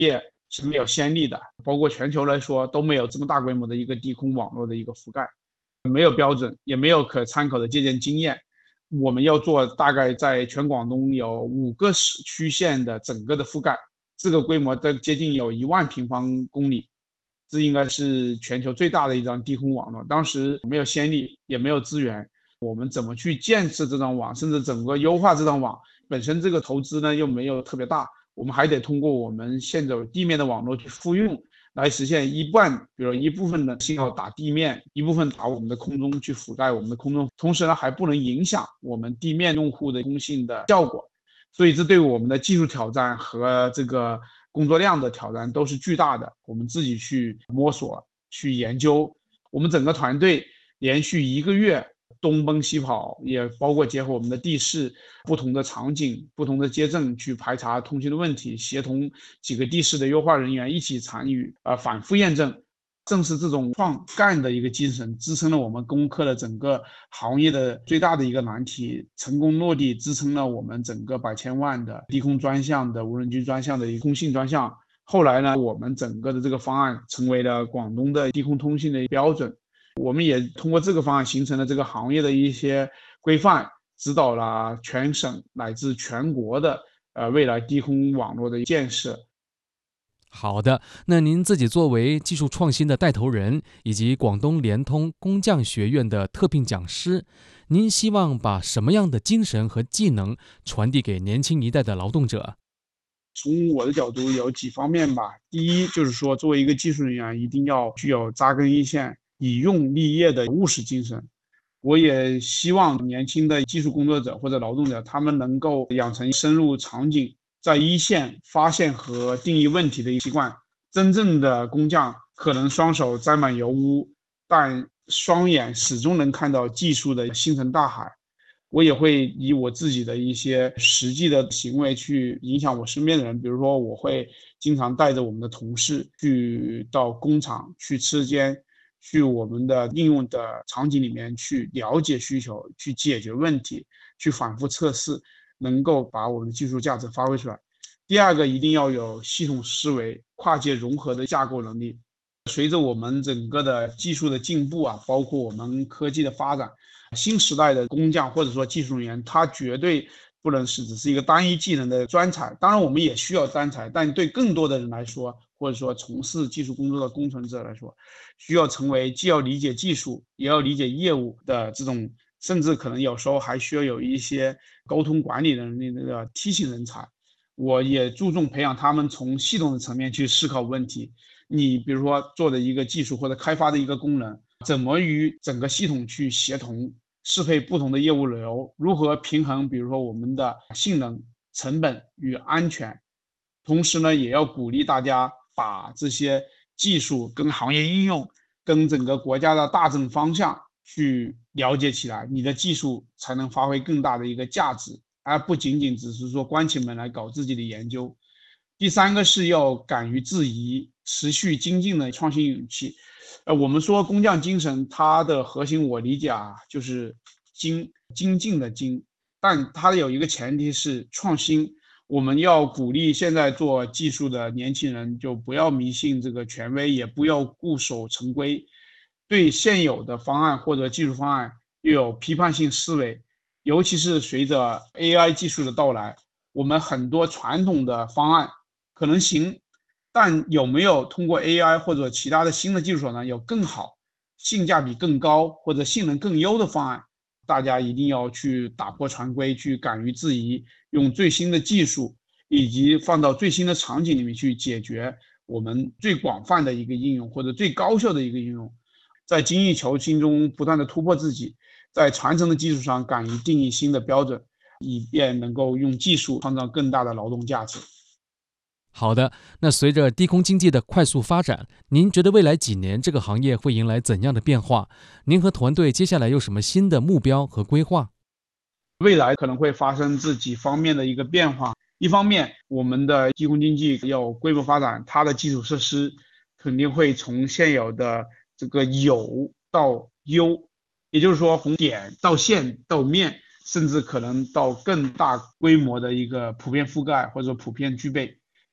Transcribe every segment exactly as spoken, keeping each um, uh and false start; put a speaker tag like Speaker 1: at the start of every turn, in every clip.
Speaker 1: 业是没有先例的，包括全球来说都没有这么大规模的一个低空网络的一个覆盖，没有标准，也没有可参考的借鉴经验。我们要做大概在全广东有五个市区县的整个的覆盖，这个规模的接近有一万平方公里，这应该是全球最大的一张低空网络。当时没有先例，也没有资源，我们怎么去建设这张网，甚至整个优化这张网，本身这个投资呢又没有特别大，我们还得通过我们现有地面的网络去复用，来实现一半，比如一部分的信号打地面，一部分打我们的空中去覆盖我们的空中，同时呢还不能影响我们地面用户的通信的效果。所以这对我们的技术挑战和这个工作量的挑战都是巨大的，我们自己去摸索去研究。我们整个团队连续一个月东奔西跑，也包括结合我们的地势、不同的场景、不同的街镇去排查通信的问题，协同几个地势的优化人员一起参与，呃，反复验证。正是这种创干的一个精神，支撑了我们攻克了整个行业的最大的一个难题，成功落地，支撑了我们整个百千万的低空专项的无人机专项的一个通信专项。后来呢，我们整个的这个方案成为了广东的低空通信的标准。我们也通过这个方案形成了这个行业的一些规范，指导了全省乃至全国的呃未来低空网络的建设。
Speaker 2: 好的，那您自己作为技术创新的带头人，以及广东联通工匠学院的特聘讲师，您希望把什么样的精神和技能传递给年轻一代的劳动者？
Speaker 1: 从我的角度有几方面吧。第一就是说，作为一个技术人员，一定要具有扎根一线、以用立业的务实精神。我也希望年轻的技术工作者或者劳动者，他们能够养成深入场景，在一线发现和定义问题的一个习惯。真正的工匠可能双手沾满油污，但双眼始终能看到技术的星辰大海。我也会以我自己的一些实际的行为去影响我身边的人，比如说我会经常带着我们的同事去到工厂去车间，去我们的应用的场景里面去了解需求，去解决问题，去反复测试，能够把我们的技术价值发挥出来。第二个，一定要有系统思维、跨界融合的架构能力。随着我们整个的技术的进步啊，包括我们科技的发展，新时代的工匠或者说技术人员，他绝对不能是只是一个单一技能的专才。当然，我们也需要专才，但对更多的人来说，或者说从事技术工作的工程者来说，需要成为既要理解技术，也要理解业务的这种，甚至可能有时候还需要有一些沟通管理能力的梯形人才。我也注重培养他们从系统的层面去思考问题。你比如说做的一个技术或者开发的一个功能，怎么与整个系统去协同，适配不同的业务流，如何平衡，比如说我们的性能、成本与安全。同时呢，也要鼓励大家把这些技术跟行业应用、跟整个国家的大政方向去了解起来，你的技术才能发挥更大的一个价值，而不仅仅只是说关起门来搞自己的研究。第三个是要敢于质疑，持续精进的创新勇气。呃，我们说工匠精神，它的核心我理解啊，就是精精进的精，但它有一个前提是创新。我们要鼓励现在做技术的年轻人，就不要迷信这个权威，也不要固守成规，对现有的方案或者技术方案又有批判性思维。尤其是随着 A I 技术的到来，我们很多传统的方案可能行，但有没有通过 A I 或者其他的新的技术手段有更好、性价比更高或者性能更优的方案？大家一定要去打破常规，去敢于质疑，用最新的技术以及放到最新的场景里面去解决我们最广泛的一个应用或者最高效的一个应用，在精益求精中不断的突破自己，在传承的基础上敢于定义新的标准，以便能够用技术创造更大的劳动价值。
Speaker 2: 好的，那随着低空经济的快速发展，您觉得未来几年这个行业会迎来怎样的变化？您和团队接下来有什么新的目标和规划？
Speaker 1: 未来可能会发生这几方面的一个变化。一方面，我们的低空经济要规模发展，它的基础设施肯定会从现有的这个有到优，也就是说从点到线到面，甚至可能到更大规模的一个普遍覆盖或者普遍具备。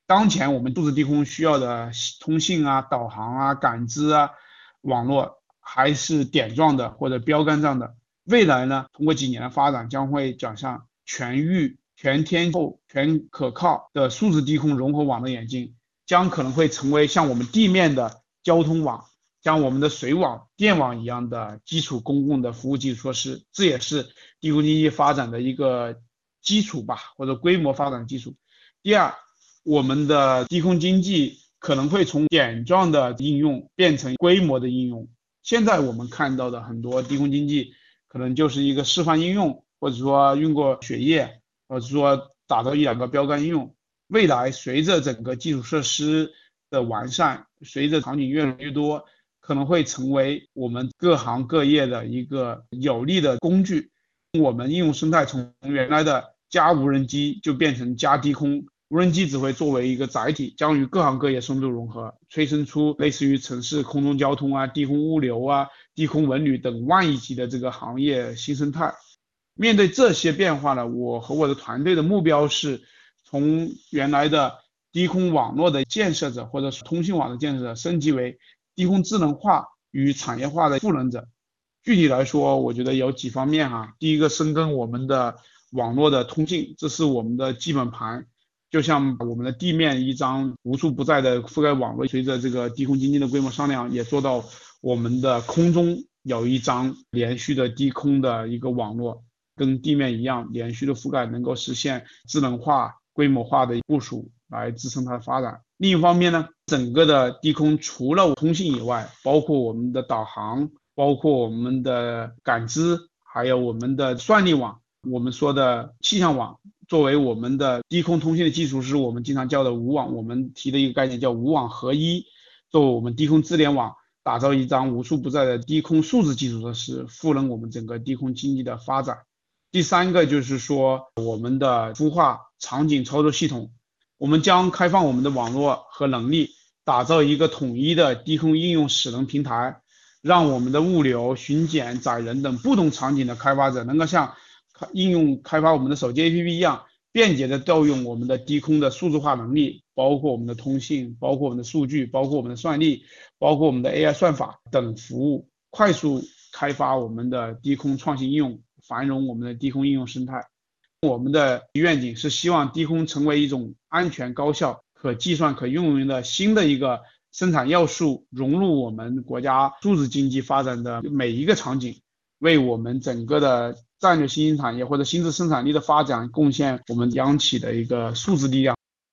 Speaker 1: 当前我们数字低空需要的通信啊、导航啊、感知啊、网络还是点状的或者标杆状的。未来呢，通过几年的发展，将会转向全域、全天候、全可靠的数字低空融合网络眼镜，将可能会成为像我们地面的交通网、像我们的水网、电网一样的基础公共的服务基础设施。这也是低空经济发展的一个基础吧，或者规模发展基础。第二，我们的低空经济可能会从点状的应用变成规模的应用。现在我们看到的很多低空经济可能就是一个示范应用，或者说用过血液，或者说打造一两个标杆应用。未来随着整个基础设施的完善，随着场景越来越多，可能会成为我们各行各业的一个有力的工具。我们应用生态从原来的加无人机就变成加低空，无人机只会作为一个载体，将与各行各业深度融合，催生出类似于城市空中交通啊、低空物流啊、低空文旅等万亿级的这个行业新生态。面对这些变化呢，我和我的团队的目标是从原来的低空网络的建设者或者通信网的建设者升级为低空智能化与产业化的赋能者。具体来说，我觉得有几方面哈。第一个，深耕我们的网络的通信，这是我们的基本盘。就像我们的地面一张无处不在的覆盖网络，随着这个低空经济的规模上量，也做到我们的空中有一张连续的低空的一个网络，跟地面一样连续的覆盖，能够实现智能化、规模化的部署来支撑它的发展。另一方面呢，整个的低空除了通信以外，包括我们的导航，包括我们的感知，还有我们的算力网，我们说的气象网，作为我们的低空通信的基础，是我们经常叫的无网，我们提的一个概念叫无网合一，作为我们低空智联网，打造一张无处不在的低空数字基础设施，赋能我们整个低空经济的发展。第三个就是说我们的孵化场景操作系统，我们将开放我们的网络和能力，打造一个统一的低空应用使能平台，让我们的物流、巡检、载人等不同场景的开发者能够像应用开发我们的手机 A P P 一样，便捷的调用我们的低空的数字化能力，包括我们的通信，包括我们的数据，包括我们的算力，包括我们的 A I 算法等服务，快速开发我们的低空创新应用，繁荣我们的低空应用生态。我们的愿景是希望低空成为一种安全、高效、可计算、可运用的新的一个生产要素，融入我们国家数字经济发展的每一个场景，为我们整个的战略新兴產業或者新質生產力的發展貢獻我們央企的一個數字力量。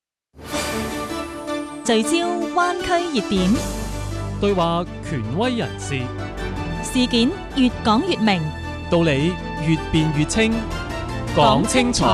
Speaker 3: 聚焦灣區熱點，
Speaker 4: 對話權威人士，
Speaker 3: 事件越講越明，
Speaker 4: 道理越辯越清，講清楚。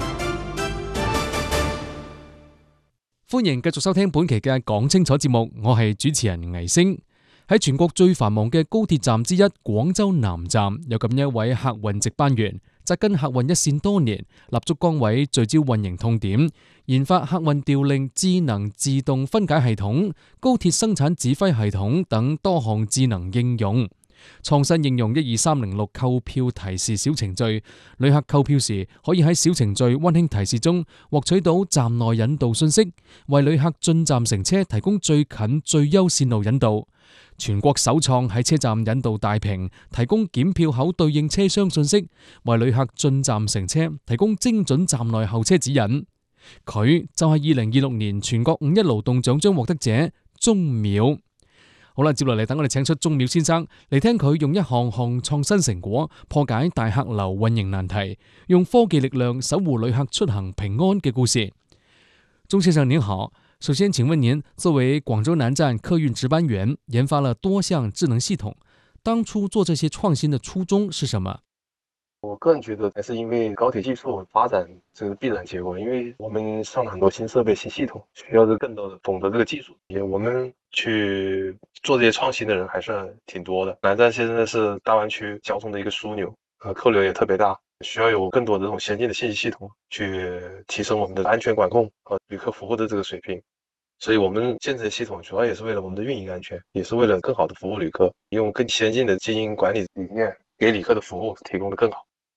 Speaker 2: 歡迎繼續收聽本期嘅講清楚節目，我係主持人倪星。喺全國最繁忙嘅高鐵站之一廣州南站，有咁一位客運值班員，紮根客運一線多年，立足崗位，聚焦運營痛點，研發客運調令智能自動分解系統、高鐵生產指揮系統等多項智能應用。創新應用一二三零六購票提示小程序，旅客購票時可以喺小程序溫馨提示中獲取到站內引導信息，為旅客進站乘車提供最近最優線路引導。全國首創喺車站引導大屏提供檢票口對應車廂信息，為旅客進站乘車提供精準站內候車指引。佢就係二零二六年全國五一勞動獎章獲得者鐘淼。好啦，接落嚟等我哋請出鐘淼先生嚟聽佢用一項項創新成果破解大客流運營難題，用科技力量守護旅客出行平安嘅故事。鐘先生您好，首先請問您作為廣州南站客運值班員，研發了多項智能系統，當初做這些創新的初衷是什麼？
Speaker 5: 我個人覺得還是因為高鐵技術發展這是必然結果，因為我們上了很多新設備、新系統，需要更多的懂得這個技術。也我們去做這些創新的人還是挺多的。南站現在是大灣區交通的一個樞紐，呃，客流也特別大，需要有更多的這種先進的信息系統去提升我們的安全管控和旅客服務的這個水平。所以我們建這些系統主要也是為了我們的運營安全，也是為了更好的服務旅客，用更先進的經營管理理念給旅客的服務提供得更好。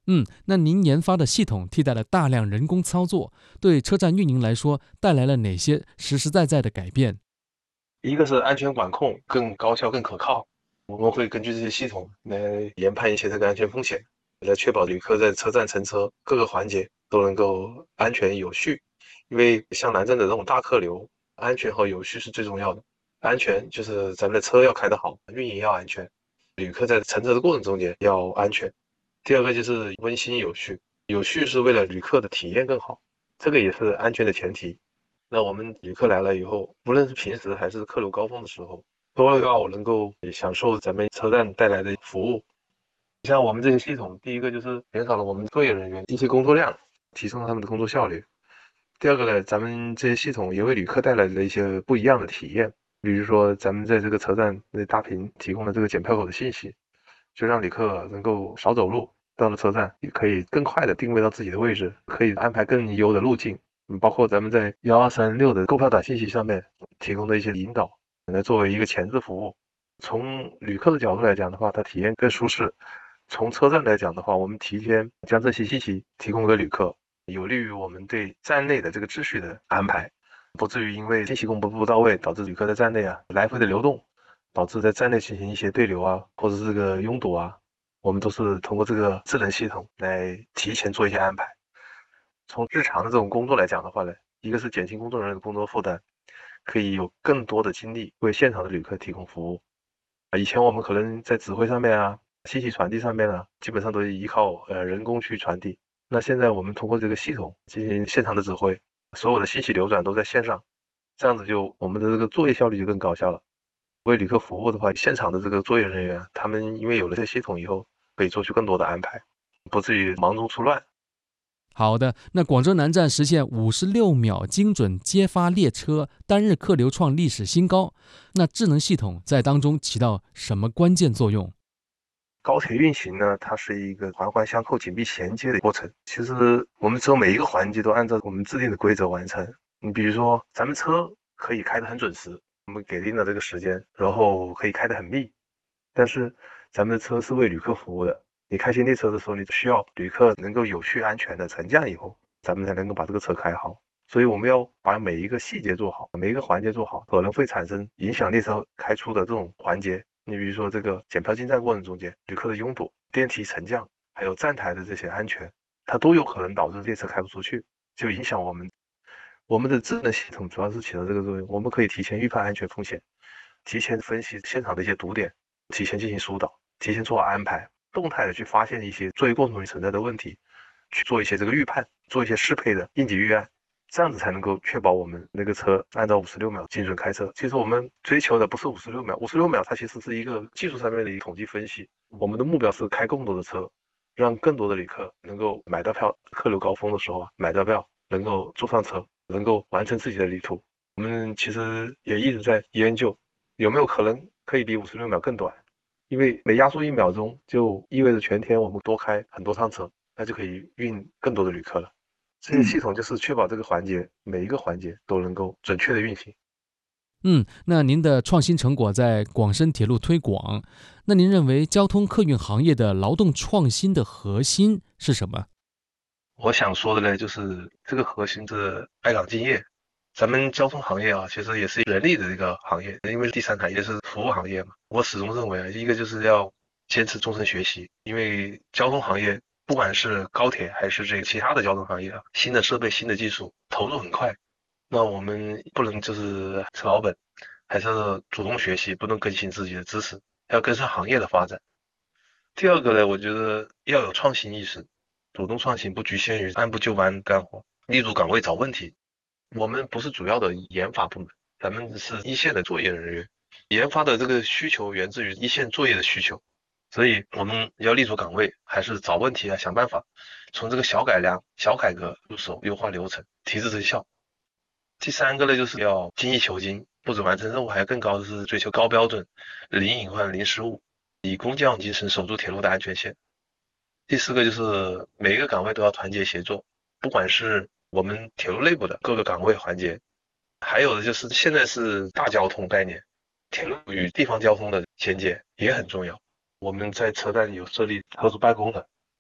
Speaker 2: 嗯，那您研发的系统替代了大量人工操作，对车站运营来说带来了哪些实实在在的改变？
Speaker 5: 一个是安全管控更高效、更可靠，我们会根据这些系统来研判一些这个安全风险，来确保旅客在车站乘车各个环节都能够安全有序。因为像南站的这种大客流，安全和有序是最重要的。安全就是咱们的车要开得好，运营要安全，旅客在乘车的过程中间要安全。第二个就是温馨有序，有序是为了旅客的体验更好，这个也是安全的前提。那我们旅客来了以后，无论是平时还是客流高峰的时候，都要能够享受咱们车站带来的服务。像我们这些系统，第一个就是减少了我们作业人员一些工作量，提升了他们的工作效率。第二个呢，咱们这些系统也为旅客带来了一些不一样的体验，比如说咱们在这个车站那大屏提供了这个检票口的信息，就让旅客能够少走路，到了车站也可以更快的定位到自己的位置，可以安排更优的路径。包括咱们在一二三六的购票短信息上面提供的一些引导，来作为一个前置服务。从旅客的角度来讲的话，它体验更舒适；从车站来讲的话，我们提前将这些信息提供给旅客，有利于我们对站内的这个秩序的安排，不至于因为信息公布不到位，导致旅客在站内啊来回的流动，导致在站内进行一些对流啊，或者是这个拥堵啊，我们都是通过这个智能系统来提前做一些安排。从日常的这种工作来讲的话呢，一个是减轻工作人员的工作负担，可以有更多的精力为现场的旅客提供服务。以前我们可能在指挥上面啊，信息传递上面啊，基本上都依靠呃人工去传递。那现在我们通过这个系统进行现场的指挥，所有的信息流转都在线上，这样子就我们的这个作业效率就更高效了。为旅客服务的话，现场的这个作业人员，他们因为有了这个系统以后，可以做出更多的安排，不至于忙中出乱。
Speaker 2: 好的，那广州南站实现五十六秒精准接发列车，单日客流创历史新高。那智能系统在当中起到什么关键作用？
Speaker 5: 高铁运行呢，它是一个环环相扣、紧密衔接的过程。其实我们车每一个环节都按照我们制定的规则完成。你比如说，咱们车可以开得很准时，我们给定了这个时间，然后可以开得很密。但是咱们的车是为旅客服务的。你开行列车的时候，你需要旅客能够有序安全的乘降以后，咱们才能够把这个车开好。所以我们要把每一个细节做好，每一个环节做好，可能会产生影响列车开出的这种环节。你比如说这个检票进站过程中间，旅客的拥堵、电梯沉降，还有站台的这些安全，它都有可能导致列车开不出去，就影响我们。我们的智能系统主要是起到这个作用，我们可以提前预判安全风险，提前分析现场的一些堵点，提前进行疏导，提前做好安排。动态的去发现一些作业过程中存在的问题，去做一些这个预判，做一些适配的应急预案，这样子才能够确保我们那个车按照五十六秒精准开车。其实我们追求的不是五十六秒，五十六秒它其实是一个技术上面的一个统计分析，我们的目标是开更多的车，让更多的旅客能够买到票，客流高峰的时候啊买到票，能够坐上车，能够完成自己的旅途。我们其实也一直在研究有没有可能可以比五十六秒更短，因为每压缩一秒钟就意味着全天我们多开很多趟车，那就可以运更多的旅客了。这些系统就是确保这个环节每一个环节都能够准确的运行。
Speaker 2: 嗯，那您的创新成果在广深铁路推广，那您认为交通客运行业的劳动创新的核心是什么？
Speaker 5: 我想说的呢，就是这个核心是爱岗敬业。咱们交通行业啊，其实也是人力的一个行业，因为第三产业是服务行业嘛。我始终认为啊，一个就是要坚持终身学习，因为交通行业不管是高铁还是这个其他的交通行业啊，新的设备、新的技术投入很快，那我们不能就是吃老本，还是主动学习，不能更新自己的知识，要跟上行业的发展。第二个呢，我觉得要有创新意识，主动创新，不局限于按部就班干活，立足岗位找问题。我们不是主要的研发部门，咱们是一线的作业人员，研发的这个需求源自于一线作业的需求，所以我们要立足岗位，还是找问题啊，想办法，从这个小改良、小改革入手，优化流程，提质增效。第三个呢，就是要精益求精，不止完成任务，还更高的是追求高标准，零隐患、零失误，以工匠精神守住铁路的安全线。第四个就是每一个岗位都要团结协作，不管是我们铁路内部的各个岗位环节，还有的就是现在是大交通概念，铁路与地方交通的衔接也很重要。我们在车站有设立特殊办公的，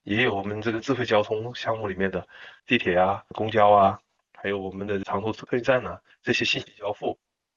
Speaker 5: 也有我们这个智慧交通项目里面的地铁啊、公交啊，还有我们的长途特运站啊，这些信息交付